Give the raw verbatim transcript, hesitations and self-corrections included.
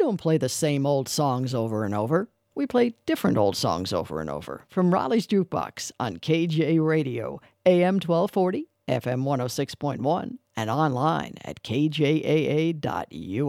don't play the same old songs over and over. We play different old songs over and over from Raleigh's Jukebox on K J Radio, A M twelve forty, F M one oh six point one, and online at K J A A dot U S.